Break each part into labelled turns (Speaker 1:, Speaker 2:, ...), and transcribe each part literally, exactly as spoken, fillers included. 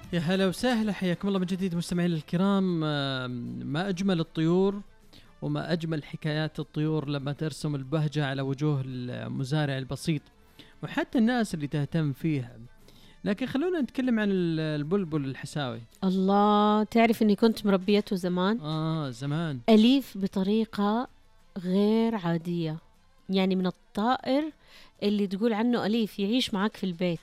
Speaker 1: يا هلا وسهلا، حياكم الله من جديد مستمعين الكرام. ما أجمل الطيور وما أجمل حكايات الطيور لما ترسم البهجة على وجوه المزارع البسيط وحتى الناس اللي تهتم فيها. لكن خلونا نتكلم عن البلبل الحساوي.
Speaker 2: الله، تعرف أني كنت مربيته زمان؟
Speaker 1: آه زمان.
Speaker 2: أليف بطريقة غير عادية، يعني من الطائر اللي تقول عنه أليف، يعيش معك في البيت،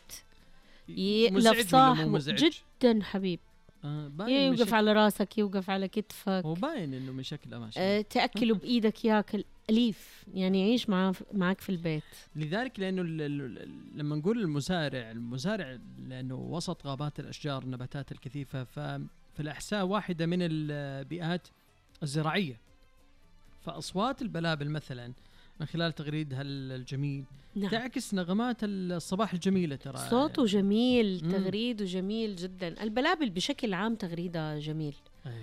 Speaker 1: مزعج ولا مو مزعج؟
Speaker 2: جدا حبيب.
Speaker 1: آه
Speaker 2: يوقف شك... على راسك، يوقف على كتفك،
Speaker 1: هو باين انه من شكله ما شاء
Speaker 2: الله. أه تاكله بايدك، ياكل اليف، يعني يعيش مع معك في البيت.
Speaker 1: لذلك لانه ال ال لما نقول المزارع المزارع لانه وسط غابات الاشجار النباتات الكثيفه، فالاحساء واحده من البيئات الزراعيه، فاصوات البلابل مثلا من خلال تغريدها الجميل نعم. تعكس نغمات الصباح الجميلة. ترى
Speaker 2: صوته جميل، تغريده جميل جدا. البلابل بشكل عام تغريدها جميل.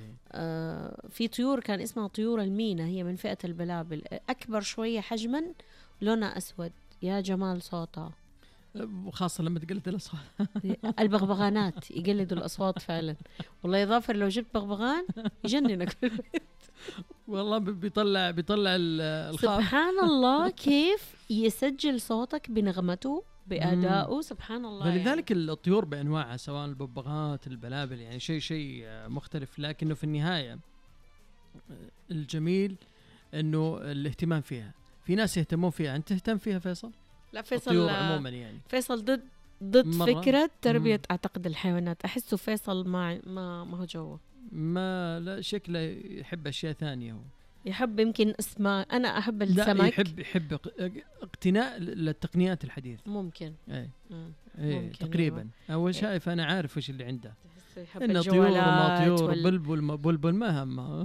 Speaker 2: آه في طيور كان اسمها طيور المينا، هي من فئة البلابل، أكبر شوية حجما، لونها أسود، يا جمال صوتها،
Speaker 1: وخاصة لما تقلد الأصوات.
Speaker 2: البغبغانات يقلدوا الأصوات فعلا. والله يا ظافر لو جبت بغبغان يجننك في البيت.
Speaker 1: والله بيطلع بيطلع الخاف.
Speaker 2: سبحان الله كيف يسجل صوتك بنغمته بأدائه، سبحان الله.
Speaker 1: فلذلك يعني الطيور بأنواعها، سواء الببغاءات البلابل، يعني شيء شيء مختلف، لكنه في النهاية الجميل إنه الاهتمام فيها. في ناس يهتمون فيها، أنت تهتم فيها فيصل؟
Speaker 2: لا فيصل
Speaker 1: الطيور عموما يعني
Speaker 2: فيصل ضد ضد فكرة تربية مم. أعتقد الحيوانات. أحسه فيصل ما ما ما هو جوه،
Speaker 1: ما لا شكله يحب أشياء ثانية. هو
Speaker 2: يحب يمكن اسماء، أنا أحب السمك.
Speaker 1: لا يحب يحب اقتناء للتقنيات الحديثة
Speaker 2: ممكن.
Speaker 1: ايه ايه تقريبا. أول إيه. شايف أنا عارف وش اللي عنده،
Speaker 2: إنه
Speaker 1: طيور وما طيور وال... بلبل ما بلبل ما همه.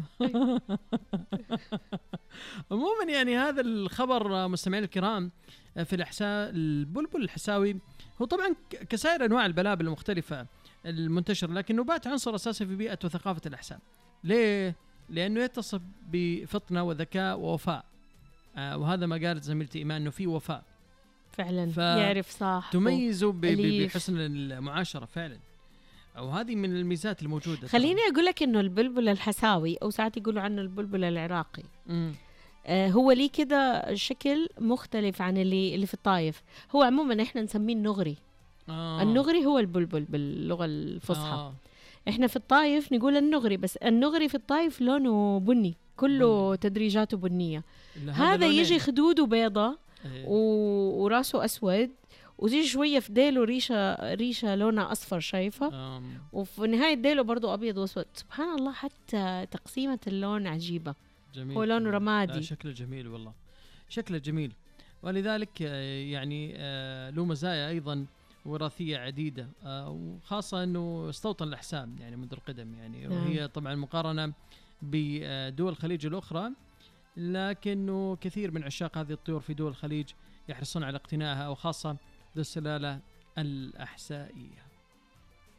Speaker 1: عموما يعني هذا الخبر مستمعين الكرام في الإحساء. البلبل الحساوي هو طبعا كسائر أنواع البلابل المختلفة المنتشر، لكنه بات عنصر أساسي في بيئة وثقافة الأحساء. ليه؟ لأنه يتصف بفطنة وذكاء ووفاء. آه وهذا ما قالت زميلتي إيمان، أنه في وفاء
Speaker 2: فعلا، يعرف صاحبه،
Speaker 1: تميزه بحسن المعاشرة فعلا، أو هذه من الميزات الموجودة.
Speaker 2: خليني أقول لك إنه البلبل الحساوي، أو ساعات يقولوا عنه البلبل العراقي، آه هو ليه كده شكل مختلف عن اللي اللي في الطايف. هو عموما إحنا نسميه النغري. آه. النغري هو البلبل باللغة الفصحى. آه. إحنا في الطايف نقول النغري، بس النغري في الطايف لونه بني، كله بني. تدريجاته بنية. هذا يجي خدوده بيضة ايه. وراسه أسود، وتيجي شوية في ديله ريشة ريشة لونها أصفر، شايفة؟ آه. وفي نهاية ديله برضو أبيض وأسود. سبحان الله، حتى تقسيمة اللون عجيبة. جميل. هو لونه رمادي.
Speaker 1: شكله جميل والله، شكله جميل. ولذلك يعني له مزايا أيضا وراثية عديدة، وخاصة أنه استوطن الأحساء يعني منذ القدم، يعني وهي طبعا مقارنة بدول الخليج الأخرى، لكنه كثير من عشاق هذه الطيور في دول الخليج يحرصون على اقتنائها، وخاصة ذو السلالة الأحسائية.